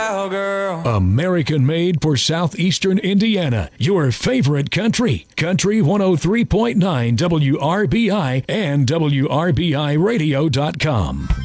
cowgirl. American made for southeastern Indiana. Your favorite country. Country 103.9 WRBI and WRBIRadio.com.